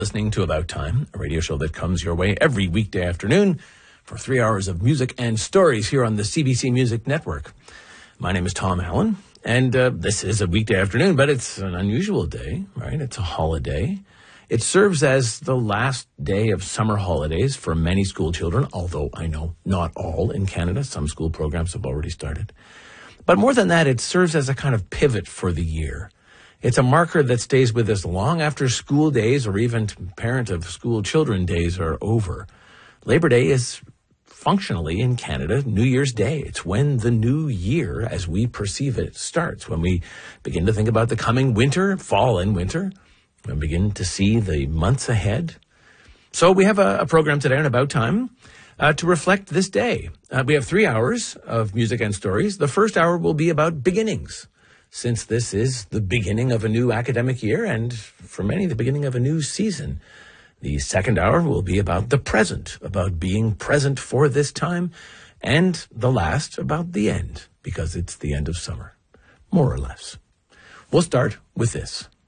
Listening to About Time, a radio show that comes your way every weekday afternoon for 3 hours of music and stories here on the CBC Music Network. My name is Tom Allen, and this is a weekday afternoon, but it's an unusual day, right? It's a holiday. It serves as the last day of summer holidays for many school children, although I know not all in Canada. Some school programs have already started. But more than that, it serves as a kind of pivot for the year. It's a marker that stays with us long after school days or even parent of school children days are over. Labor Day is functionally in Canada New Year's Day. It's when the new year, as we perceive it, starts, when we begin to think about the coming winter, fall and winter, and begin to see the months ahead. So we have a program today on About Time to reflect this day. We have 3 hours of music and stories. The first hour will be about beginnings, since this is the beginning of a new academic year and, for many, the beginning of a new season. The second hour will be about the present, about being present for this time, and the last about the end, because it's the end of summer, more or less. We'll start with this.